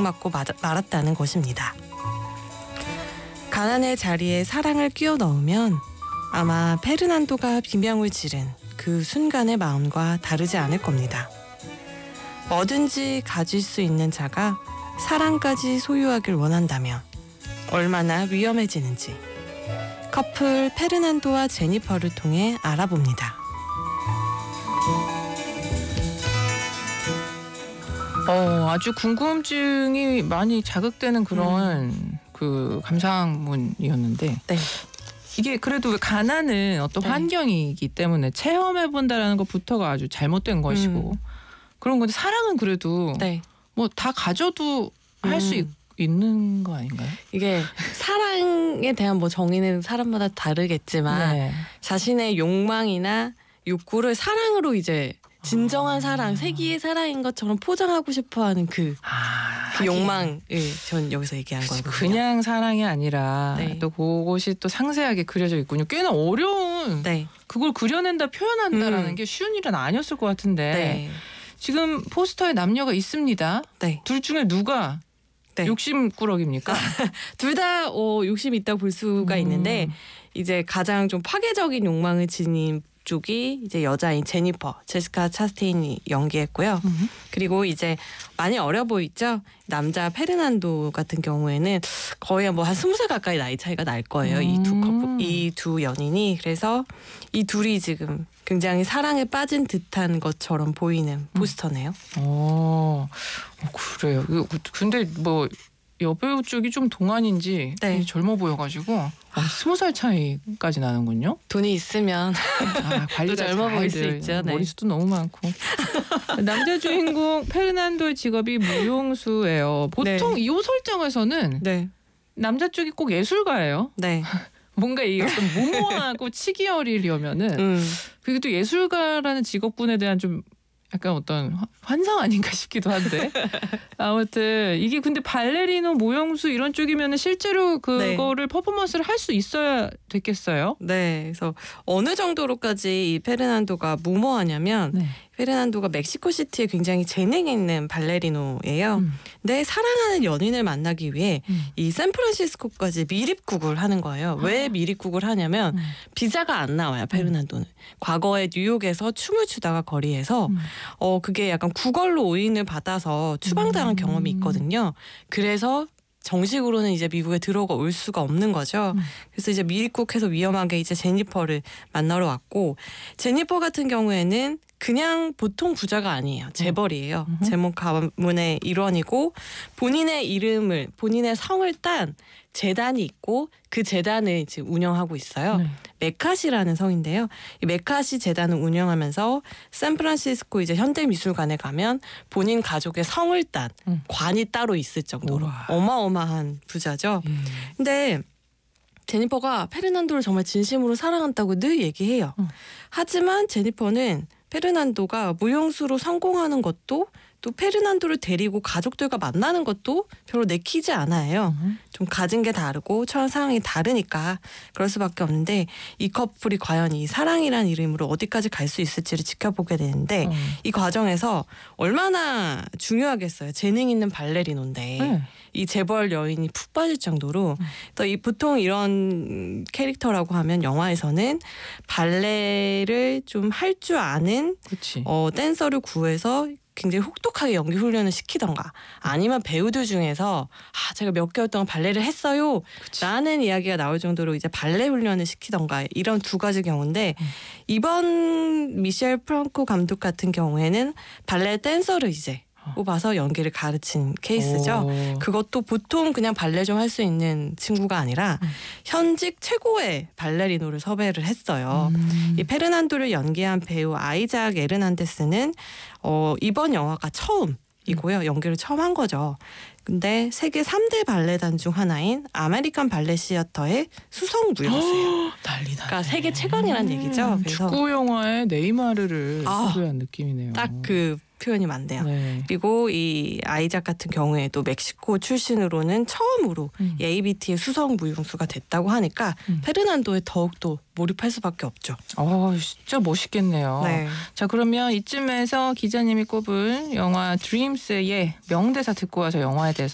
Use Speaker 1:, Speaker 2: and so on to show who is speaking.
Speaker 1: 말았다는 것입니다. 가난의 자리에 사랑을 끼워 넣으면 아마 페르난도가 비명을 지른 그 순간의 마음과 다르지 않을 겁니다. 뭐든지 가질 수 있는 자가 사랑까지 소유하길 원한다면 얼마나 위험해지는지 커플 페르난도와 제니퍼를 통해 알아봅니다.
Speaker 2: 아주 궁금증이 많이 자극되는 그런 그 감상문이었는데
Speaker 1: 네.
Speaker 2: 이게 그래도 왜 가난은 어떤
Speaker 1: 네.
Speaker 2: 환경이기 때문에 체험해본다라는 것부터가 아주 잘못된 것이고 그런 건데 사랑은 그래도
Speaker 1: 네.
Speaker 2: 뭐 다 가져도 할 수 있는 거 아닌가요?
Speaker 1: 이게 사랑에 대한 뭐 정의는 사람마다 다르겠지만
Speaker 2: 네.
Speaker 1: 자신의 욕망이나 욕구를 사랑으로 이제 진정한 사랑, 세기의 사랑인 것처럼 포장하고 싶어하는 그 욕망을 전 여기서 얘기한 거거든요.
Speaker 2: 그냥 사랑이 아니라
Speaker 1: 네.
Speaker 2: 또 그것이 또 상세하게 그려져 있군요. 꽤나 어려운
Speaker 1: 네.
Speaker 2: 그걸 그려낸다 표현한다라는 게 쉬운 일은 아니었을 것 같은데
Speaker 1: 네.
Speaker 2: 지금 포스터에 남녀가 있습니다.
Speaker 1: 네.
Speaker 2: 둘 중에 누가
Speaker 1: 네.
Speaker 2: 욕심꾸러기입니까?
Speaker 1: 둘 다 욕심이 있다고 볼 수가 있는데 이제 가장 좀 파괴적인 욕망을 지닌 쪽이 이제 여자인 제시카 차스테인이 연기했고요. 그리고 이제 많이 어려 보이죠? 남자 페르난도 같은 경우에는 거의 뭐 한 20살 가까이 나이 차이가 날 거예요. 이 두 연인이. 그래서 이 둘이 지금 굉장히 사랑에 빠진 듯한 것처럼 보이는 포스터네요.
Speaker 2: 그래요. 근데 뭐 여배우 쪽이 좀 동안인지
Speaker 1: 네.
Speaker 2: 젊어 보여가지고 20살 차이까지 나는군요.
Speaker 1: 돈이 있으면
Speaker 2: 관리가
Speaker 1: 젊어 보일 수
Speaker 2: 잘들,
Speaker 1: 있죠. 네.
Speaker 2: 머리숱도 너무 많고. 남자 주인공 페르난도의 직업이 무용수예요. 보통
Speaker 1: 네.
Speaker 2: 이 설정에서는
Speaker 1: 네.
Speaker 2: 남자 쪽이 꼭 예술가예요.
Speaker 1: 네.
Speaker 2: 뭔가 이 어떤 무모하고 치기 어리려면은 그리고 또 예술가라는 직업군에 대한 좀 약간 어떤 환상 아닌가 싶기도 한데 아무튼 이게 근데 발레리노 모형수 이런 쪽이면은 실제로 그거를 퍼포먼스를 할 수 있어야 됐겠어요?
Speaker 1: 네, 그래서 어느 정도로까지 이 페르난도가 무모하냐면 페르난도가 멕시코시티에 굉장히 재능 있는 발레리노예요. 근데 사랑하는 연인을 만나기 위해 이 샌프란시스코까지 미립국을 하는 거예요. 왜 미립국을 하냐면 비자가 안 나와요, 페르난도는. 과거에 뉴욕에서 춤을 추다가 거리에서 그게 약간 구걸로 오인을 받아서 추방당한 경험이 있거든요. 그래서 정식으로는 이제 미국에 들어올 수가 없는 거죠. 그래서 이제 미입국해서 위험하게 이제 제니퍼를 만나러 왔고, 제니퍼 같은 경우에는 그냥 보통 부자가 아니에요. 재벌이에요. 제목 가문의 일원이고 본인의 성을 딴 재단이 있고 그 재단을 이제 운영하고 있어요. 메카시라는 성인데요. 이 메카시 재단을 운영하면서 샌프란시스코 이제 현대미술관에 가면 본인 가족의 성을 딴 관이 따로 있을 정도로 어마어마한 부자죠. 근데 제니퍼가 페르난도를 정말 진심으로 사랑한다고 늘 얘기해요. 하지만 제니퍼는 페르난도가 무용수로 성공하는 것도 또 페르난도를 데리고 가족들과 만나는 것도 별로 내키지 않아요. 좀 가진 게 다르고 처한 상황이 다르니까 그럴 수밖에 없는데 이 커플이 과연 이 사랑이란 이름으로 어디까지 갈 수 있을지를 지켜보게 되는데 이 과정에서 얼마나 중요하겠어요. 재능 있는 발레리노인데 이 재벌 여인이 푹 빠질 정도로 또 이 보통 이런 캐릭터라고 하면 영화에서는 발레를 좀 할 줄 아는 댄서를 구해서 굉장히 혹독하게 연기 훈련을 시키던가 아니면 배우들 중에서 제가 몇 개월 동안 발레를 했어요 라는 이야기가 나올 정도로 이제 발레 훈련을 시키던가 이런 두 가지 경우인데 이번 미셸 프랑코 감독 같은 경우에는 발레 댄서를 이제 뽑아서 연기를 가르친 케이스죠. 그것도 보통 그냥 발레 좀 할 수 있는 친구가 아니라 현직 최고의 발레리노를 섭외를 했어요. 이 페르난도를 연기한 배우 아이작 에르난데스는 이번 영화가 처음이고요. 연기를 처음 한 거죠. 근데 세계 3대 발레단 중 하나인 아메리칸 발레 시어터의 수성 무용수예요.
Speaker 2: 난리 나네.
Speaker 1: 그러니까 세계 최강이라는 얘기죠. 그래서
Speaker 2: 축구 영화의 네이마르를 섭외한 느낌이네요.
Speaker 1: 딱 그 표현이 맞네요. 그리고 이 아이작 같은 경우에도 멕시코 출신으로는 처음으로 ABT의 수성 무용수가 됐다고 하니까 페르난도에 더욱더 몰입할 수밖에 없죠.
Speaker 2: 진짜 멋있겠네요. 자, 그러면 이쯤에서 기자님이 꼽은 영화 드림스의 명대사 듣고 와서 영화에 대해서